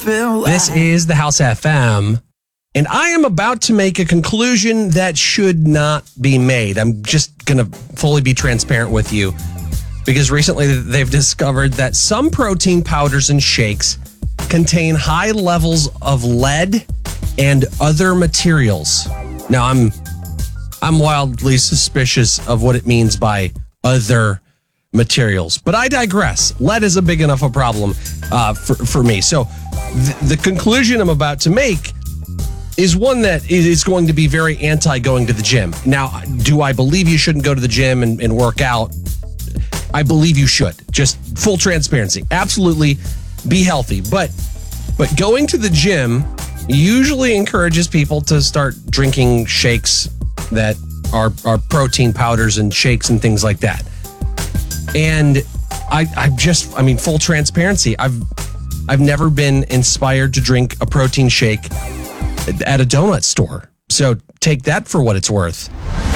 This is the House FM, and I am about to make a conclusion that should not be made. I'm just going to fully be transparent with you, because recently they've discovered that some protein powders and shakes contain high levels of lead and other materials. Now, I'm wildly suspicious of what it means by other materials, but I digress. Lead is a big enough a problem for me. So the conclusion I'm about to make is one that is going to be very anti going to the gym. Now, do I believe you shouldn't go to the gym and work out? I believe you should. Just full transparency. Absolutely be healthy. But going to the gym usually encourages people to start drinking shakes that are protein powders and shakes and things like that. And I mean, full transparency. I've never been inspired to drink a protein shake at a donut store. So take that for what it's worth.